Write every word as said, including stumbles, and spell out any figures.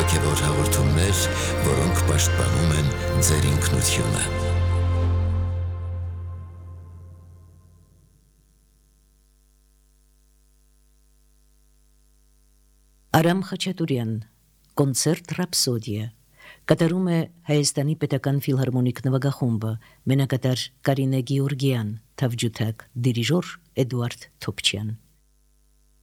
հոգևոր հաղորդումներ, որոնք պաշտպանում են ձեր ինքնությունը։ Արամ Խաչատուրյան, կոնցերտ Ռապսոդիա, կատարում է Հայաստանի պետական ֆիլհարմոնիկ նվագախումբը, մենակատար Կարինե Գեորգյան, թավջութակ դիրիժոր Էդուարդ Թոփչյան։